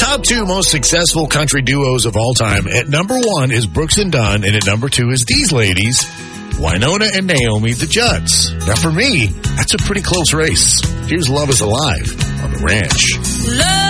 Top 2 most successful country duos of all time. At number 1 is Brooks and Dunn, and at number 2 is these ladies, Winona and Naomi, the Judds. Now for me, that's a pretty close race. Here's Love Is Alive on The Ranch. Love